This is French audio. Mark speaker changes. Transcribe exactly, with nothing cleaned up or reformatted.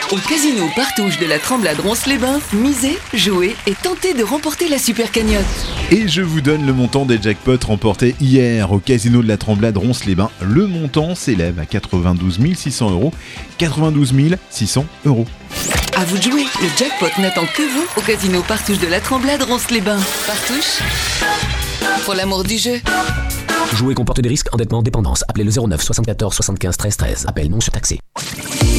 Speaker 1: Au casino Partouche de la Tremblade Ronces-les-Bains, misez, jouez et tentez de remporter la super cagnotte.
Speaker 2: Et je vous donne le montant des jackpots remportés hier au casino de la Tremblade Ronces-les-Bains. Le montant s'élève à quatre-vingt-douze mille six cents euros. quatre-vingt-douze mille six cents euros.
Speaker 1: À vous de jouer, le jackpot n'attend que vous au casino Partouche de la Tremblade Ronces-les-Bains. Partouche, pour l'amour du jeu.
Speaker 3: Jouer comporte des risques, endettement, dépendance. Appelez le zéro neuf soixante-quatorze soixante-quinze treize treize. Appel non surtaxé.